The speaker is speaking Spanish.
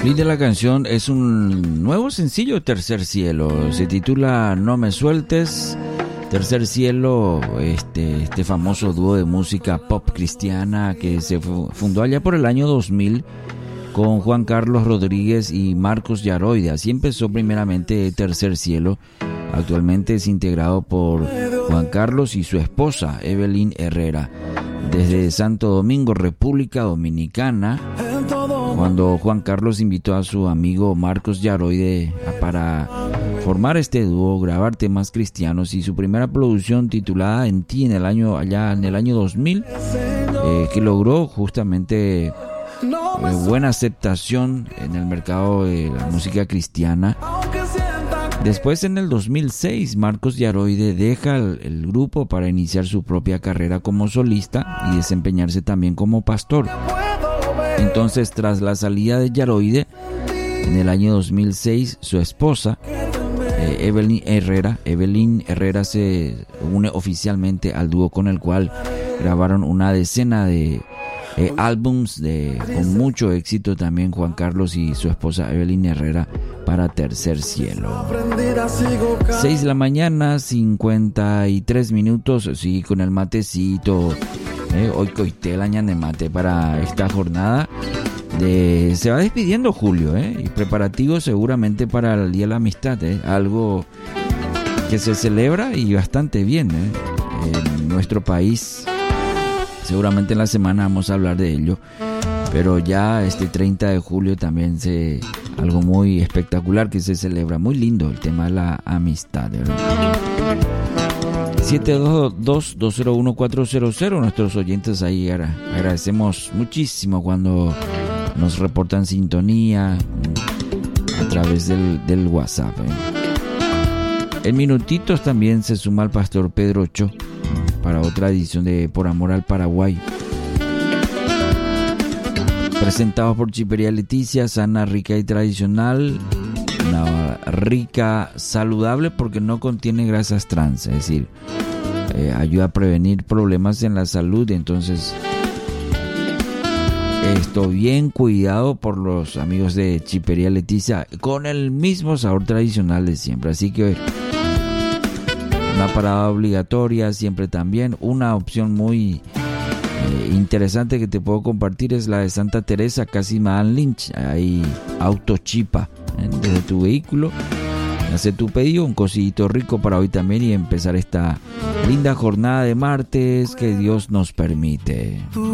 clip de la canción es un nuevo sencillo, Tercer Cielo. Se titula No me sueltes. Tercer Cielo, este famoso dúo de música pop cristiana que se fundó allá por el año 2000 con Juan Carlos Rodríguez y Marcos Yaroide. Así empezó primeramente Tercer Cielo. Actualmente es integrado por Juan Carlos y su esposa, Evelyn Herrera. Desde Santo Domingo, República Dominicana, cuando Juan Carlos invitó a su amigo Marcos Yaroide para formar este dúo, grabar temas cristianos, y su primera producción titulada En Ti allá en el año 2000, que logró justamente buena aceptación en el mercado de la música cristiana. Después, en el 2006, Marcos Yaroide deja el grupo para iniciar su propia carrera como solista y desempeñarse también como pastor. Entonces, tras la salida de Yaroide, en el año 2006, su esposa, Evelyn Herrera, se une oficialmente al dúo, con el cual grabaron una decena de álbums con mucho éxito también, Juan Carlos y su esposa Evelyn Herrera, para Tercer Cielo. 6 de la mañana, 53 minutos. Sí, con el matecito. Hoy coité la ñan de mate para esta jornada. Se va despidiendo Julio, y preparativos seguramente para el Día de la Amistad, algo que se celebra y bastante bien en nuestro país. Seguramente en la semana vamos a hablar de ello, pero ya este 30 de julio también algo muy espectacular que se celebra, muy lindo, el tema de la amistad, ¿verdad? 722-201-400, nuestros oyentes ahí, agradecemos muchísimo cuando nos reportan sintonía a través del WhatsApp. En minutitos también se suma el pastor Pedro Ocho para otra edición de Por Amor al Paraguay. Presentados por Chipería Leticia, sana, rica y tradicional. Una rica saludable porque no contiene grasas trans, es decir, ayuda a prevenir problemas en la salud. Entonces, esto bien cuidado por los amigos de Chipería Leticia, con el mismo sabor tradicional de siempre. Así que una parada obligatoria siempre también. Una opción muy interesante que te puedo compartir es la de Santa Teresa, casi Madame Lynch. Hay autochipa desde tu vehículo. Hace tu pedido, un cocidito rico para hoy también, y empezar esta linda jornada de martes que Dios nos permite.